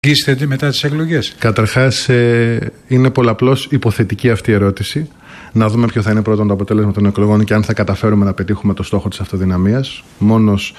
Λύσετε μετά τις εκλογές. Καταρχάς, είναι πολλαπλώς υποθετική αυτή η ερώτηση. Να δούμε ποιο θα είναι πρώτον το αποτέλεσμα των εκλογών και αν θα καταφέρουμε να πετύχουμε το στόχο της αυτοδυναμίας. Μόνος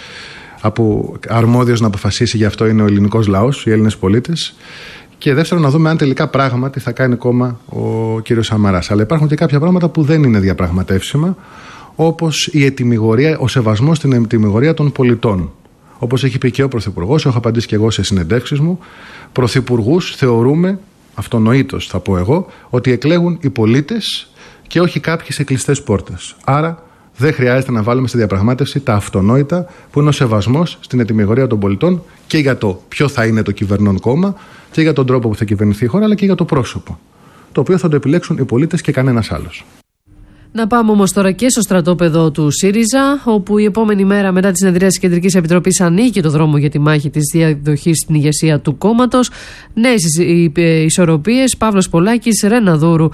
αρμόδιος να αποφασίσει γι' αυτό είναι ο ελληνικός λαός, οι Έλληνες πολίτες. Και δεύτερον, να δούμε αν τελικά πράγματι θα κάνει κόμμα ο κύριος Σαμαράς. Αλλά υπάρχουν και κάποια πράγματα που δεν είναι διαπραγματεύσιμα, όπως η ετυμηγορία, ο σεβασμός στην ετυμηγορία των πολιτών. Όπως έχει πει και ο Πρωθυπουργός, έχω απαντήσει και εγώ σε συνεντεύξεις μου, πρωθυπουργούς θεωρούμε, αυτονοήτως θα πω εγώ, ότι εκλέγουν οι πολίτες και όχι κάποιοι σε κλειστές πόρτες. Άρα δεν χρειάζεται να βάλουμε στη διαπραγμάτευση τα αυτονόητα που είναι ο σεβασμός στην ετυμηγορία των πολιτών και για το ποιο θα είναι το κυβερνών κόμμα και για τον τρόπο που θα κυβερνηθεί η χώρα, αλλά και για το πρόσωπο, το οποίο θα το επιλέξουν οι πολίτες και κανένας άλλος. Να πάμε όμως τώρα και στο στρατόπεδο του ΣΥΡΙΖΑ, όπου η επόμενη μέρα μετά τη συνεδρία της Κεντρικής Επιτροπής ανοίγει το δρόμο για τη μάχη της διαδοχής στην ηγεσία του κόμματος. Νέες ισορροπίες, Παύλος Πολάκης, Ρένα Δούρου,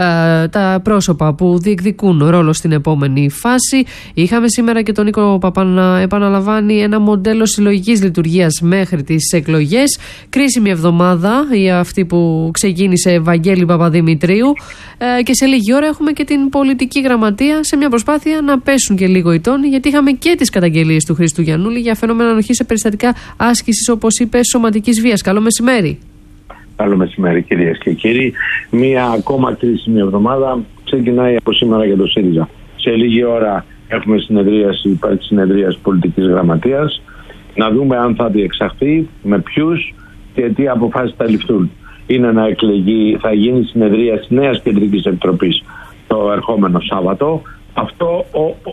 τα πρόσωπα που διεκδικούν ρόλο στην επόμενη φάση. Είχαμε σήμερα και τον Νίκο Παπά να επαναλαμβάνει ένα μοντέλο συλλογικής λειτουργίας μέχρι τις εκλογές. Κρίσιμη εβδομάδα για αυτή που ξεκίνησε Βαγγέλη Παπαδημητρίου και σε λίγη ώρα έχουμε και την πολιτική γραμματεία σε μια προσπάθεια να πέσουν και λίγο οι τόνοι, γιατί είχαμε και τις καταγγελίες του Χρήστου Γιαννούλη για φαινόμενα ανοχής σε περιστατικά άσκησης, όπως είπε, σωματικής βίας. Καλό μεσημέρι. Καλό μεσημέρι, κυρίες και κύριοι. Μια ακόμα κρίσιμη εβδομάδα ξεκινάει από σήμερα για το ΣΥΡΙΖΑ. Σε λίγη ώρα έχουμε υπάρχει συνεδρίαση πολιτικής γραμματείας. Να δούμε αν θα διεξαχθεί, με ποιους και τι αποφάσεις θα ληφθούν. Είναι να εκλεγεί, θα γίνει συνεδρίαση νέας Κεντρικής Επιτροπής το ερχόμενο Σάββατο. Αυτό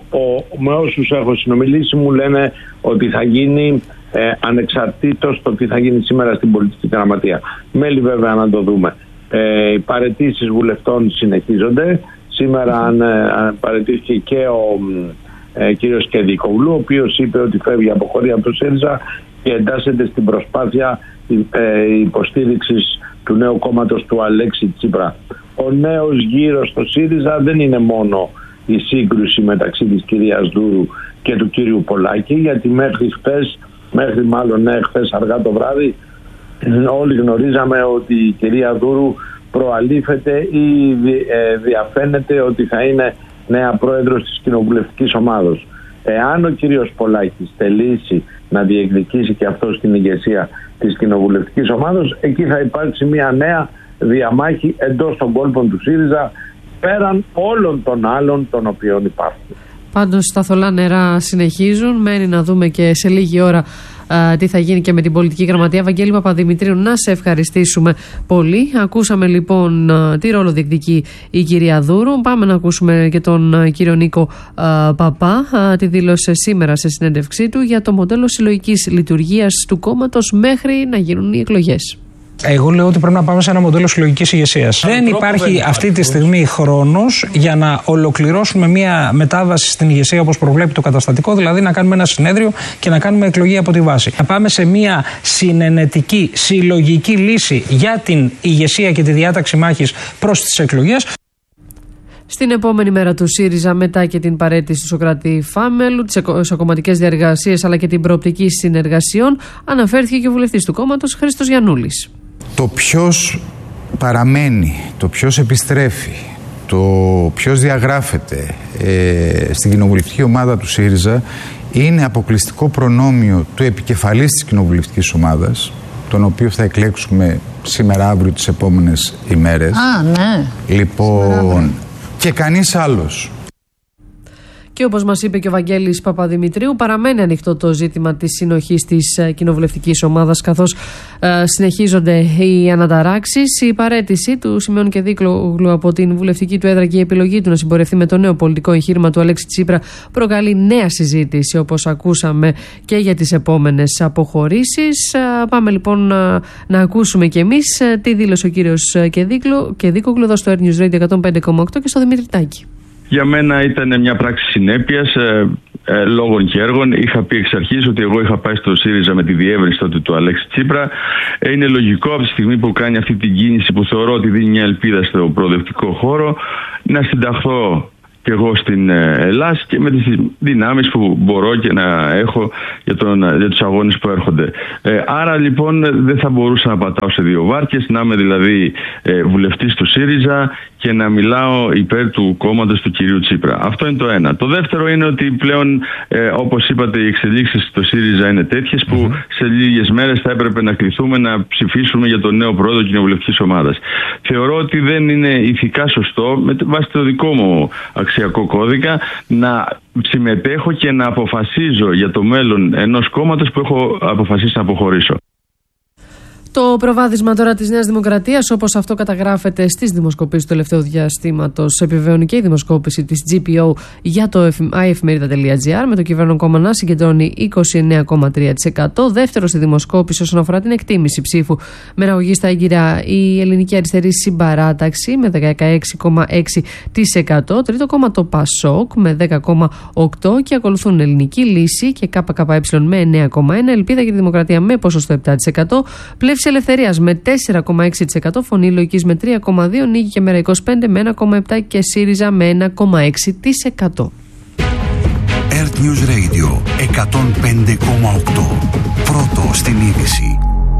με όσους έχω συνομιλήσει μου λένε ότι θα γίνει ανεξαρτήτως το τι θα γίνει σήμερα στην πολιτική γραμματεία. Μέλη βέβαια να το δούμε. Οι παραιτήσεις βουλευτών συνεχίζονται. Σήμερα παραιτήθηκε και ο κύριος Κεδικοβλού, ο οποίος είπε ότι φεύγει, αποχωρεί από το ΣΥΡΙΖΑ και εντάσσεται στην προσπάθεια υποστήριξης του νέου κόμματος του Αλέξη Τσίπρα. Ο νέος γύρος στο ΣΥΡΙΖΑ δεν είναι μόνο η σύγκρουση μεταξύ της κυρίας Δούρου και του κύριου Πολάκη, γιατί χθες αργά το βράδυ όλοι γνωρίζαμε ότι η κυρία Δούρου προαλήφεται ή διαφαίνεται ότι θα είναι νέα πρόεδρος της κοινοβουλευτικής ομάδος. Εάν ο κύριος Πολάκης θελήσει να διεκδικήσει και αυτό στην ηγεσία της κοινοβουλευτικής ομάδος, εκεί θα υπάρξει μια νέα διαμάχη εντός των κόλπων του ΣΥΡΙΖΑ, πέραν όλων των άλλων των οποίων υπάρχουν. Πάντως τα θολά νερά συνεχίζουν. Μένει να δούμε και σε λίγη ώρα τι θα γίνει και με την πολιτική γραμματεία. Βαγγέλη Παπαδημητρίου, να σε ευχαριστήσουμε πολύ. Ακούσαμε λοιπόν τι ρόλο διεκδικεί η κυρία Δούρου. Πάμε να ακούσουμε και τον κύριο Νίκο Παπά. Τη δήλωσε σήμερα σε συνέντευξή του για το μοντέλο συλλογικής λειτουργίας του κόμματος μέχρι να γίνουν οι εκλογές. Εγώ λέω ότι πρέπει να πάμε σε ένα μοντέλο συλλογικής ηγεσίας. Δεν υπάρχει αυτή τη στιγμή χρόνος για να ολοκληρώσουμε μια μετάβαση στην ηγεσία όπως προβλέπει το καταστατικό, δηλαδή να κάνουμε ένα συνέδριο και να κάνουμε εκλογή από τη βάση. Να πάμε σε μια συνενετική, συλλογική λύση για την ηγεσία και τη διάταξη μάχης προς τις εκλογές. Στην επόμενη μέρα του ΣΥΡΙΖΑ, μετά και την παραίτηση του Σωκράτη Φάμελου, τις εσωκομματικές διαργασίες αλλά και την προοπτική συνεργασιών, αναφέρθηκε και ο βουλευτής του κόμματος Χρήστος Γιαννούλης. Το ποιος παραμένει, το ποιος επιστρέφει, το ποιος διαγράφεται στην κοινοβουλευτική ομάδα του ΣΥΡΙΖΑ είναι αποκλειστικό προνόμιο του επικεφαλής της κοινοβουλευτικής ομάδας, τον οποίο θα εκλέξουμε σήμερα, αύριο, τις επόμενες ημέρες. Ναι. Λοιπόν, και κανείς άλλος. Και όπως μας είπε και ο Βαγγέλης Παπαδημητρίου, παραμένει ανοιχτό το ζήτημα της συνοχής της κοινοβουλευτικής ομάδας, καθώς συνεχίζονται οι αναταράξεις. Η παραίτηση του Σημεών Κεδίκλογλου από την βουλευτική του έδρα και η επιλογή του να συμπορευτεί με το νέο πολιτικό εγχείρημα του Αλέξη Τσίπρα προκαλεί νέα συζήτηση, όπως ακούσαμε, και για τις επόμενες αποχωρήσεις. Πάμε λοιπόν να ακούσουμε κι εμείς τι δήλωσε ο κύριος Κεδίκλογλου εδώ στο Air News Radio 105,8 και στο Δημήτρη Τάκη. Για μένα ήταν μια πράξη συνέπειας λόγων και έργων. Είχα πει εξ αρχής ότι εγώ είχα πάει στο ΣΥΡΙΖΑ με τη διεύρυνση τότε του Αλέξη Τσίπρα. Είναι λογικό από τη στιγμή που κάνει αυτή την κίνηση που θεωρώ ότι δίνει μια ελπίδα στο προοδευτικό χώρο να συνταχθώ και εγώ στην Ελλάδα και με τις δυνάμεις που μπορώ και να έχω για τους αγώνες που έρχονται. Άρα λοιπόν δεν θα μπορούσα να πατάω σε δύο βάρκες, να είμαι δηλαδή βουλευτής του ΣΥΡΙΖΑ και να μιλάω υπέρ του κόμματος του κυρίου Τσίπρα. Αυτό είναι το ένα. Το δεύτερο είναι ότι πλέον, όπως είπατε, οι εξελίξεις στο ΣΥΡΙΖΑ είναι τέτοιες που σε λίγες μέρες θα έπρεπε να κληθούμε να ψηφίσουμε για τον νέο πρόεδρο κοινοβουλευτικής ομάδας. Θεωρώ ότι δεν είναι ηθικά σωστό, με βάση το δικό μου αξιακό κώδικα, να συμμετέχω και να αποφασίζω για το μέλλον ενός κόμματος που έχω αποφασίσει να αποχωρήσω. Το προβάδισμα τώρα της Νέας Δημοκρατίας, όπως αυτό καταγράφεται στις δημοσκοπήσεις του τελευταίου διαστήματος, επιβεβαιώνει και η δημοσκόπηση της GPO για το iefmerida.gr, με το κυβερνόν κόμμα να συγκεντρώνει 29,3%. Δεύτερο στη δημοσκόπηση όσον αφορά την εκτίμηση ψήφου με αγωγή στα έγκυρα η Ελληνική Αριστερή Συμπαράταξη με 16,6%. Τρίτο κόμμα το ΠΑΣΟΚ με 10,8% και ακολουθούν Ελληνική Λύση και ΚΚΕ με 9,1%. Ελπίδα για τη Δημοκρατία με ποσοστό 7%. Πλεύση Ελευθερίας με 4,6%, Φωνή Λογικής με 3,2%, Νίκη και Μέρα 25 με 1,7% και ΣΥΡΙΖΑ με 1,6%. Earth News Radio 105,8. Πρώτο στην είδηση.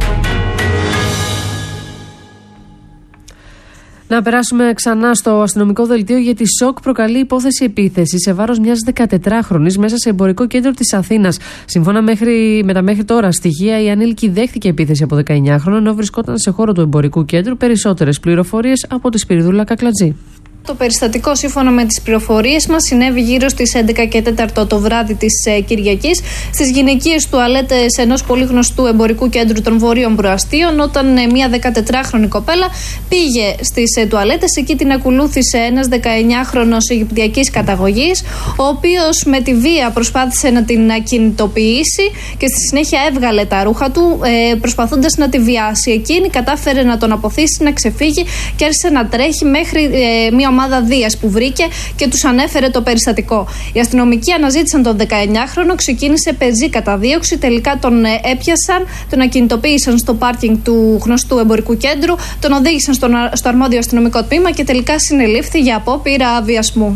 Να περάσουμε ξανά στο αστυνομικό δελτίο, γιατί σοκ προκαλεί υπόθεση επίθεση σε βάρος μιας 14χρονης μέσα σε εμπορικό κέντρο της Αθήνας. Σύμφωνα με τα μέχρι τώρα στοιχεία, η ανήλικη δέχτηκε επίθεση από 19χρονο ενώ βρισκόταν σε χώρο του εμπορικού κέντρου. Περισσότερες πληροφορίες από τη Σπυριδούλα Κακλατζή. Το περιστατικό, σύμφωνα με τις πληροφορίες μας, συνέβη γύρω στις 11:04 το βράδυ της Κυριακής στις γυναικείες τουαλέτες ενός πολύ γνωστού εμπορικού κέντρου των Βορείων Προαστίων, όταν μια 14χρονη κοπέλα πήγε στις τουαλέτες. Εκεί την ακολούθησε ένας 19χρονος Αιγυπτιακής καταγωγής, ο οποίος με τη βία προσπάθησε να την ακινητοποιήσει και στη συνέχεια έβγαλε τα ρούχα του προσπαθώντας να τη βιάσει. Εκείνη κατάφερε να τον αποθήσει, να ξεφύγει και άρχισε να τρέχει μέχρι μια ομάδα Δίας που βρήκε και τους ανέφερε το περιστατικό. Οι αστυνομικοί αναζήτησαν τον 19χρονο, ξεκίνησε πεζή καταδίωξη, τελικά τον έπιασαν, τον ακινητοποίησαν στο πάρκινγκ του γνωστού εμπορικού κέντρου, τον οδήγησαν στο αρμόδιο αστυνομικό τμήμα και τελικά συνελήφθη για απόπειρα βιασμού.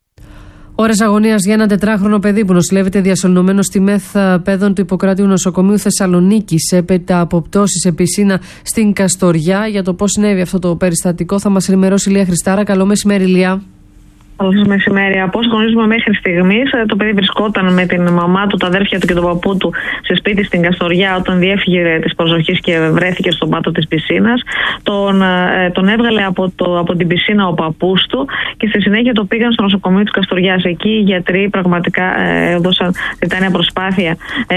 Ώρες αγωνίας για ένα 4χρονο παιδί που νοσηλεύεται διασωληνωμένο στη ΜΕΘ Παιδών του Ιπποκράτειου Νοσοκομείου Θεσσαλονίκης έπειτα από πτώση σε πισίνα στην Καστοριά. Για το πώς συνέβη αυτό το περιστατικό θα μας ενημερώσει η Λία Χριστάρα. Καλό μεσημέρι, Λία. Καλό σας μεσημέρι. Από όσο γνωρίζουμε μέχρι στιγμής, το παιδί βρισκόταν με την μαμά του, τα αδέρφια του και τον παππού του σε σπίτι στην Καστοριά όταν διέφυγε της προσοχής και βρέθηκε στον πάτο της πισίνας. Τον έβγαλε από την πισίνα ο παππούς του και στη συνέχεια το πήγαν στο νοσοκομείο της Καστοριάς. Εκεί οι γιατροί πραγματικά έκαναν τετάνια προσπάθεια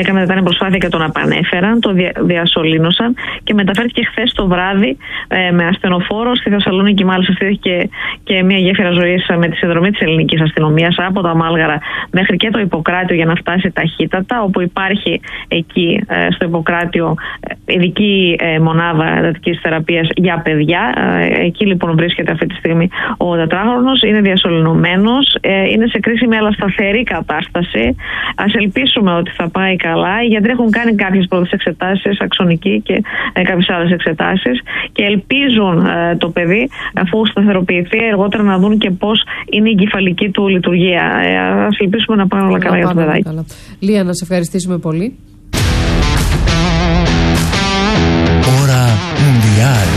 και τον απανέφεραν, τον διασωλήνωσαν και μεταφέρθηκε χθες το βράδυ με ασθενοφόρο στη Θεσσαλονίκη. Μάλιστα στήθηκε και μια γέφυρα ζωής με τη συνδρομή της ελληνικής αστυνομίας από τα Μάλγαρα μέχρι και το Ιπποκράτειο για να φτάσει ταχύτατα, όπου υπάρχει εκεί στο Ιπποκράτειο ειδική μονάδα εντατικής θεραπείας για παιδιά. Εκεί λοιπόν βρίσκεται αυτή τη στιγμή ο 4χρονος, είναι διασωληνωμένος, είναι σε κρίσιμη αλλά σταθερή κατάσταση. Ας ελπίσουμε ότι θα πάει καλά. Οι γιατροί έχουν κάνει κάποιες πρώτες εξετάσεις, αξονική και κάποιες άλλες εξετάσεις και ελπίζουν το παιδί, αφού σταθεροποιηθεί, αργότερα να δουν και πώς είναι η εγκεφαλική του λειτουργία. Ας ελπίσουμε να πάνε όλα καλά για το παιδάκι. Λία, να σε ευχαριστήσουμε πολύ. Ώρα Μουντιάλ.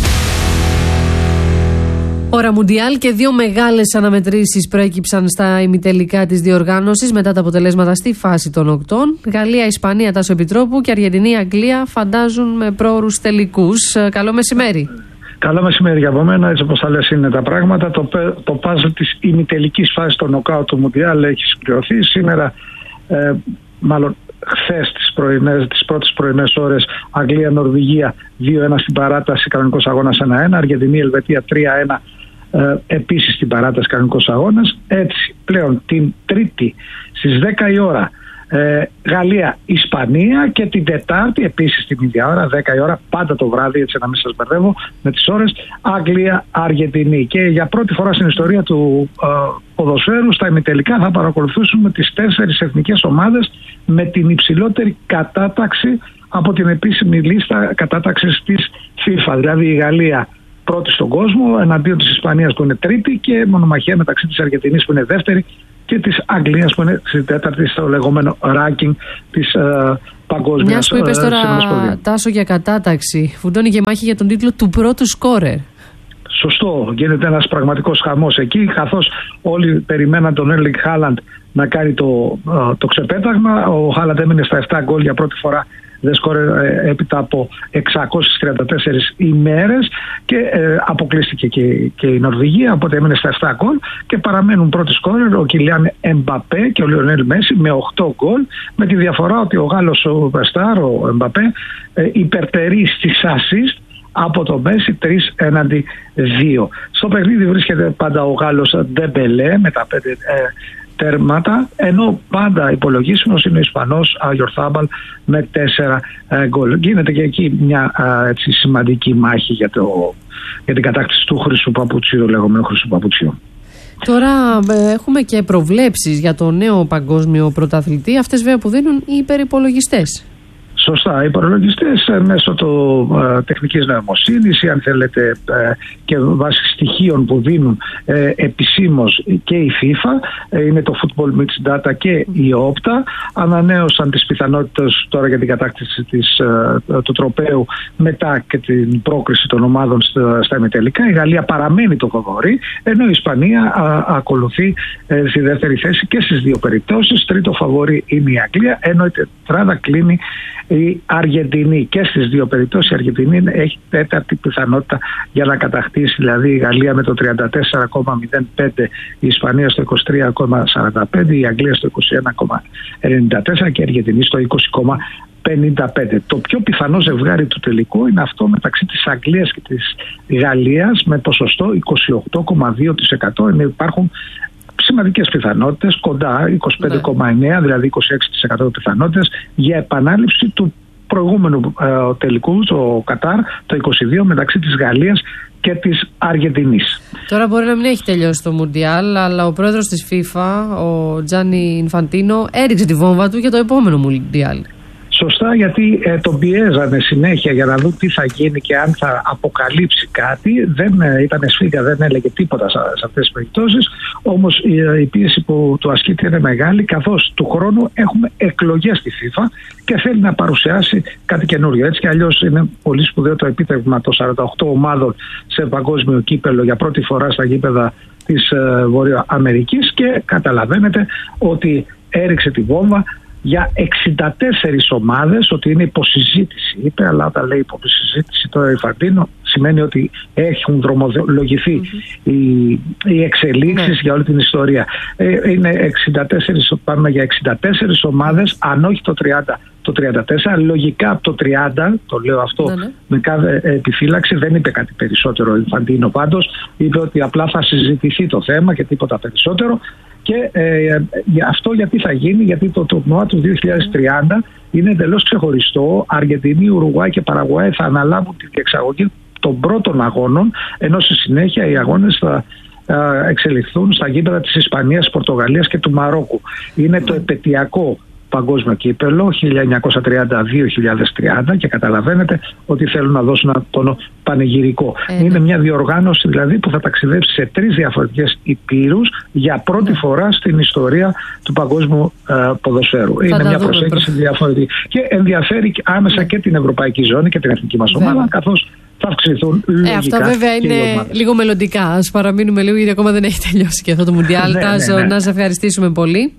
Ώρα Μουντιάλ και δύο μεγάλες αναμετρήσεις προέκυψαν στα ημιτελικά της διοργάνωσης μετά τα αποτελέσματα στη φάση των οκτών. Γαλλία-Ισπανία, Τάσο Επιτρόπου, και Αργεντινή-Αγγλία φαντάζουν με πρόωρους τελικούς. Καλό μεσημέρι. Καλό μεσημέρι για από μένα, έτσι όπως θα λες είναι τα πράγματα. Το παζλ της ημιτελικής φάσης των νοκάουτ του Μουντιάλ έχει συμπληρωθεί. Σήμερα, μάλλον χθες τις πρώτες πρωινές ώρες, Αγγλία-Νορβηγία 2-1 στην παράταση, κανονικός αγώνας 1-1. Αργεντινή-Ελβετία 3-1 επίσης στην παράταση, κανονικός αγώνας. Έτσι πλέον την Τρίτη στις 10 η ώρα Γαλλία-Ισπανία και την Τετάρτη επίσης την ίδια ώρα, 10 η ώρα, πάντα το βράδυ, έτσι να μην σας μπερδεύω με τις ώρες, Αγγλία-Αργεντινή. Και για πρώτη φορά στην ιστορία του ποδοσφαίρου στα ημιτελικά θα παρακολουθήσουμε τις 4 εθνικές ομάδες με την υψηλότερη κατάταξη από την επίσημη λίστα κατάταξης της FIFA. Δηλαδή η Γαλλία πρώτη στον κόσμο, εναντίον της Ισπανίας που είναι τρίτη, και μονομαχία μεταξύ της Αργεντινής που είναι δεύτερη και της Αγγλίας που είναι στη τέταρτη στο λεγόμενο ranking της παγκόσμιας. Μιας που είπες τώρα, Τάσο, για κατάταξη, φουντώνει και μάχη για τον τίτλο του πρώτου σκόρερ. Σωστό, γίνεται ένας πραγματικός χαμός εκεί, καθώς όλοι περιμέναν τον Έρλινγκ Χάλαντ να κάνει το ξεπέταγμα. Ο Χάλαντ έμεινε στα 7 γκολ για πρώτη φορά, δεν σκόρερ έπειτα από 634 ημέρες, και αποκλείστηκε και η Νορβηγία, οπότε έμεινε στα 7 γκολ και παραμένουν πρώτοι σκόρερ ο Κιλιάν Εμπαπέ και ο Λιονέλ Μέση με 8 γκολ, με τη διαφορά ότι ο Γάλλος ο Superstar, ο Εμπαπέ, υπερτερεί στις assist από το Μέση 3-2. Στο παιχνίδι βρίσκεται πάντα ο Γάλλος Ντεμπελέ με τα 5 τέρματα, ενώ πάντα υπολογίσιμος είναι ο Ισπανός Αγιορθάμπαλ με 4 γκολ. Γίνεται και εκεί μια έτσι σημαντική μάχη για την κατάκτηση του χρυσού παπουτσίου, το λεγόμενο χρυσού παπουτσίου. Τώρα έχουμε και προβλέψεις για το νέο παγκόσμιο πρωταθλητή, αυτές βέβαια που δίνουν οι υπερυπολογιστές. Σωστά, οι υπολογιστές μέσω τεχνικής νοημοσύνης ή αν θέλετε και βάσει στοιχείων που δίνουν επισήμως και η FIFA, είναι το Football Mitch Data και η Opta, ανανέωσαν τις πιθανότητες τώρα για την κατάκτηση του τροπαίου μετά και την πρόκριση των ομάδων στα ημιτελικά. Η Γαλλία παραμένει το φαβορί, ενώ η Ισπανία ακολουθεί στη δεύτερη θέση και στις δύο περιπτώσεις. Τρίτο φαβορί είναι η Αγγλία, ενώ η τετράδα κλείνει η Αργεντινή. Και στις δύο περιπτώσεις η Αργεντινή έχει τέταρτη πιθανότητα για να κατακτήσει, δηλαδή η Γαλλία με το 34,05, η Ισπανία στο 23,45, η Αγγλία στο 21,94 και η Αργεντινή στο 20,55. Το πιο πιθανό ζευγάρι του τελικού είναι αυτό μεταξύ της Αγγλίας και της Γαλλίας με ποσοστό 28,2%, ενώ υπάρχουν σημαντικές πιθανότητες, κοντά 25,9, δηλαδή 26% πιθανότητες για επανάληψη του προηγούμενου τελικού, το Κατάρ, το 22, μεταξύ της Γαλλίας και της Αργεντινής. Τώρα μπορεί να μην έχει τελειώσει το Μουντιάλ, αλλά ο πρόεδρος της FIFA, ο Τζάνι Ινφαντίνο, έριξε τη βόμβα του για το επόμενο Μουντιάλ. Σωστά, γιατί τον πιέζανε συνέχεια για να δουν τι θα γίνει και αν θα αποκαλύψει κάτι. Δεν ήταν σφίγγα, δεν έλεγε τίποτα σε αυτές τις περιπτώσεις. Όμως η πίεση που του ασκείται είναι μεγάλη, καθώς του χρόνου έχουμε εκλογές στη FIFA και θέλει να παρουσιάσει κάτι καινούριο. Έτσι κι αλλιώς είναι πολύ σπουδαίο το επίτευγμα των 48 ομάδων σε παγκόσμιο κύπελο για πρώτη φορά στα γήπεδα της Βορειοαμερικής, και καταλαβαίνετε ότι έριξε τη βόμβα για 64 ομάδες, ότι είναι υποσυζήτηση, είπε, αλλά όταν λέει υποσυζήτηση τώρα η Φαντίνο, σημαίνει ότι έχουν δρομολογηθεί οι εξελίξεις για όλη την ιστορία. Είναι 64, πάμε για 64 ομάδες, αν όχι το 30, το 34, λογικά από το 30, το λέω αυτό με κάθε επιφύλαξη, δεν είπε κάτι περισσότερο η Φαντίνο πάντως, είπε ότι απλά θα συζητηθεί το θέμα και τίποτα περισσότερο. Και αυτό γιατί θα γίνει, γιατί το τουρνουά του 2030 είναι εντελώς ξεχωριστό. Αργεντινή, Ουρουγουάη και Παραγουάη θα αναλάβουν τη διεξαγωγή των πρώτων αγώνων, ενώ στη συνέχεια οι αγώνες θα εξελιχθούν στα γήπεδα της Ισπανίας, Πορτογαλίας και του Μαρόκου. Είναι το επετειακό παγκόσμιο κύπελο 1932-2030 και καταλαβαίνετε ότι θέλουν να δώσουν ένα τόνο πανηγυρικό. Είναι μια διοργάνωση δηλαδή που θα ταξιδέψει σε 3 διαφορετικές υπήρους για πρώτη φορά στην ιστορία του παγκόσμιου ποδοσφαίρου. Είναι μια προσέγγιση διαφορετική και ενδιαφέρει άμεσα και την ευρωπαϊκή ζώνη και την εθνική μας ομάδα, καθώς θα αυξηθούν λογικά. Αυτά βέβαια είναι λίγο μελλοντικά. Ας παραμείνουμε λίγο, γιατί ακόμα δεν έχει τελειώσει και αυτό το Μουντιάλ. Τάσο, να σε ευχαριστήσουμε πολύ.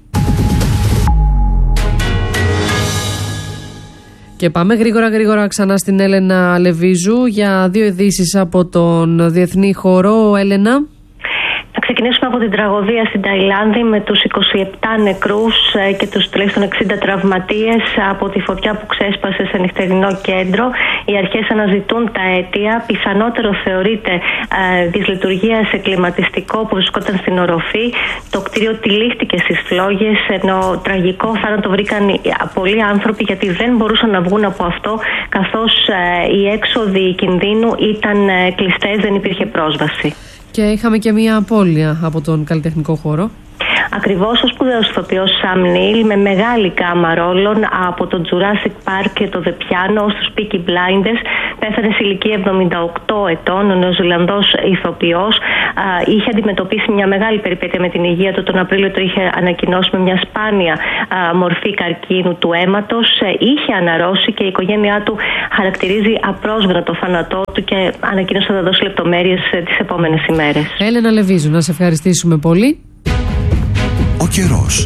Και πάμε γρήγορα ξανά στην Έλενα Λεβίζου για 2 ειδήσεις από τον διεθνή χώρο. Έλενα. Θα ξεκινήσουμε από την τραγωδία στην Ταϊλάνδη με τους 27 νεκρούς και τους τουλάχιστον 60 τραυματίες από τη φωτιά που ξέσπασε σε νυχτερινό κέντρο. Οι αρχές αναζητούν τα αίτια. Πιθανότερο θεωρείται δυσλειτουργία σε κλιματιστικό που βρισκόταν στην οροφή. Το κτίριο τυλίχτηκε στις φλόγες, ενώ τραγικό θάνατο βρήκαν πολλοί άνθρωποι γιατί δεν μπορούσαν να βγουν από αυτό, καθώς οι έξοδοι κινδύνου ήταν κλειστές, δεν υπήρχε πρόσβαση. Και είχαμε και μία απώλεια από τον καλλιτεχνικό χώρο. Ακριβώς ο σπουδαίος ηθοποιός Sam Neill, με μεγάλη γάμα ρόλων από το Jurassic Park και το The Piano στους Peaky Blinders, πέθανε σε ηλικία 78 ετών. Ο Νεοζηλανδός ηθοποιός είχε αντιμετωπίσει μια μεγάλη περιπέτεια με την υγεία του. Τον Απρίλιο το είχε ανακοινώσει με μια σπάνια μορφή καρκίνου του αίματος. Είχε αναρρώσει και η οικογένειά του χαρακτηρίζει απρόσβενα το θάνατό του και ανακοίνωσε ότι θα δώσει λεπτομέρειες τις επόμενες ημέρες. Έλενα Λεβίζου, να σε ευχαριστήσουμε πολύ. Ο καιρός.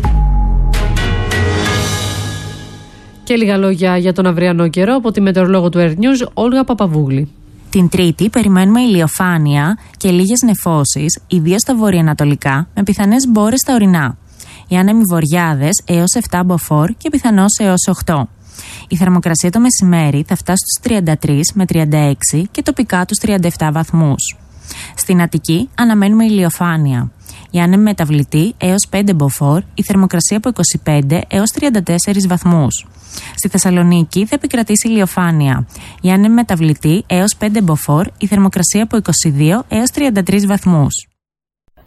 Και λίγα λόγια για τον αυριανό καιρό από τη μετεωρολόγο του Earth News, Όλγα Παπαβούγλη. Την Τρίτη περιμένουμε ηλιοφάνεια και λίγες νεφώσεις, ιδίως στα βορειοανατολικά, με πιθανές μπόρες στα ορεινά. Οι άνεμοι βορειάδες έως 7 μποφόρ και πιθανώς έως 8. Η θερμοκρασία το μεσημέρι θα φτάσει στους 33 με 36 και τοπικά τους 37 βαθμούς. Στην Αττική αναμένουμε ηλιοφάνεια. Η άνεμη μεταβλητή έως 5 μποφόρ, η θερμοκρασία από 25 έως 34 βαθμούς. Στη Θεσσαλονίκη θα επικρατήσει ηλιοφάνεια. Η άνεμη μεταβλητή έως 5 μποφόρ, η θερμοκρασία από 22 έως 33 βαθμούς.